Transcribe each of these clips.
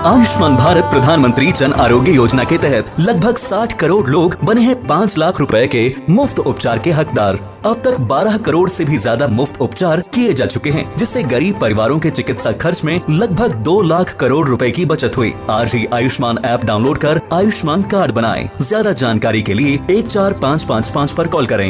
आयुष्मान भारत प्रधानमंत्री जन आरोग्य योजना के तहत लगभग 60 करोड़ लोग बने हैं 5 लाख रुपए के मुफ्त उपचार के हकदार। अब तक 12 करोड़ से भी ज्यादा मुफ्त उपचार किए जा चुके हैं, जिससे गरीब परिवारों के चिकित्सा खर्च में लगभग 2 लाख करोड़ रुपए की बचत हुई। आज ही आयुष्मान ऐप डाउनलोड कर आयुष्मान कार्ड बनाएं। ज्यादा जानकारी के लिए 14555 पर कॉल करें।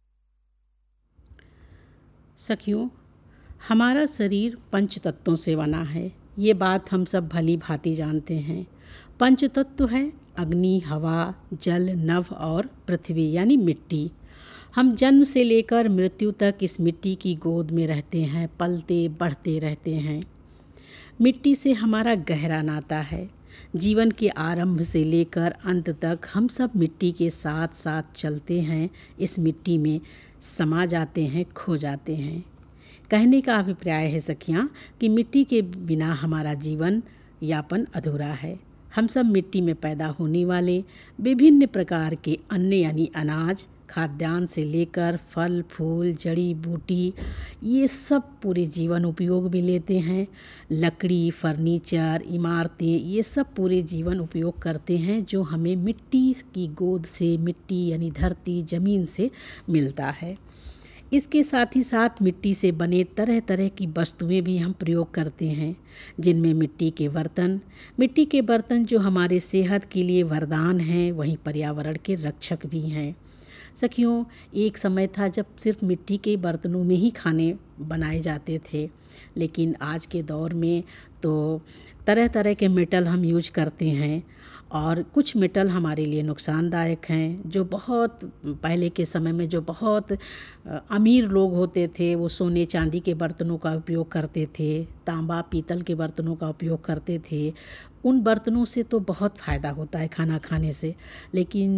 सखियों, हमारा शरीर पंच तत्वों से बना है। ये बात हम सब भली भांति जानते हैं। पंच तत्व है अग्नि, हवा, जल, नभ और पृथ्वी यानी मिट्टी। हम जन्म से लेकर मृत्यु तक इस मिट्टी की गोद में रहते हैं, पलते बढ़ते रहते हैं। मिट्टी से हमारा गहरा नाता है। जीवन के आरंभ से लेकर अंत तक हम सब मिट्टी के साथ साथ चलते हैं, इस मिट्टी में समा जाते हैं, खो जाते हैं। कहने का अभिप्राय है सखियाँ कि मिट्टी के बिना हमारा जीवन यापन अधूरा है। हम सब मिट्टी में पैदा होने वाले विभिन्न प्रकार के अन्न यानी अनाज, खाद्यान्न से लेकर फल, फूल, जड़ी बूटी, ये सब पूरे जीवन उपयोग में लेते हैं। लकड़ी, फर्नीचर, इमारतें, ये सब पूरे जीवन उपयोग करते हैं, जो हमें मिट्टी की गोद से, मिट्टी यानी धरती, ज़मीन से मिलता है। इसके साथ ही साथ मिट्टी से बने तरह तरह की वस्तुएं भी हम प्रयोग करते हैं, जिनमें मिट्टी के बर्तन जो हमारे सेहत के लिए वरदान हैं, वहीं पर्यावरण के रक्षक भी हैं। सखियों, एक समय था जब सिर्फ मिट्टी के बर्तनों में ही खाने बनाए जाते थे, लेकिन आज के दौर में तो तरह तरह के मेटल हम यूज करते हैं और कुछ मेटल हमारे लिए नुकसानदायक हैं। जो बहुत पहले के समय में जो बहुत अमीर लोग होते थे, वो सोने चांदी के बर्तनों का उपयोग करते थे, तांबा पीतल के बर्तनों का उपयोग करते थे। उन बर्तनों से तो बहुत फ़ायदा होता है खाना खाने से, लेकिन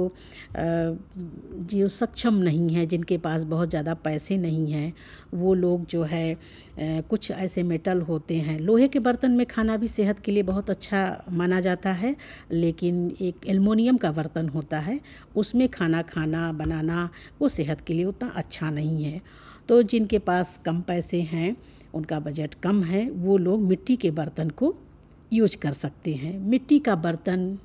जो सक्षम नहीं है, जिनके पास बहुत ज़्यादा पैसे नहीं हैं, वो लोग जो है कुछ ऐसे मेटल होते हैं। लोहे के बर्तन में खाना भी सेहत के लिए बहुत अच्छा माना जाता है, लेकिन एक एल्युमिनियम का बर्तन होता है, उसमें खाना बनाना वो सेहत के लिए उतना अच्छा नहीं है। तो जिनके पास कम पैसे हैं, उनका बजट कम है, वो लोग मिट्टी के बर्तन को यूज कर सकते हैं। मिट्टी का बर्तन